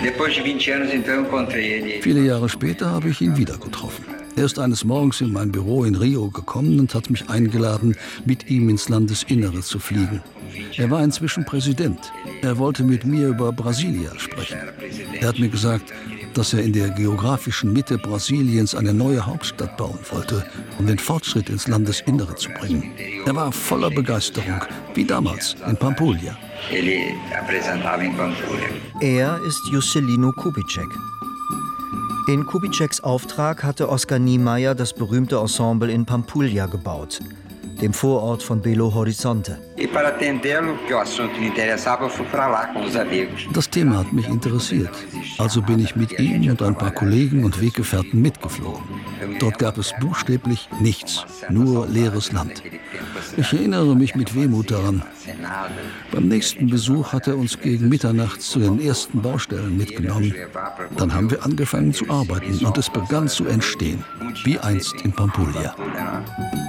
Viele Jahre später habe ich ihn wieder getroffen. Er ist eines Morgens in mein Büro in Rio gekommen und hat mich eingeladen, mit ihm ins Landesinnere zu fliegen. Er war inzwischen Präsident. Er wollte mit mir über Brasilia sprechen. Er hat mir gesagt, dass er in der geografischen Mitte Brasiliens eine neue Hauptstadt bauen wollte, um den Fortschritt ins Landesinnere zu bringen. Er war voller Begeisterung, wie damals in Pampulha. Er ist Juscelino Kubitschek. In Kubitscheks Auftrag hatte Oscar Niemeyer das berühmte Ensemble in Pampulha gebaut, dem Vorort von Belo Horizonte. Das Thema hat mich interessiert, also bin ich mit ihm und ein paar Kollegen und Weggefährten mitgeflogen. Dort gab es buchstäblich nichts, nur leeres Land. Ich erinnere mich mit Wehmut daran. Beim nächsten Besuch hat er uns gegen Mitternacht zu den ersten Baustellen mitgenommen. Dann haben wir angefangen zu arbeiten und es begann zu entstehen, wie einst in Pampulha.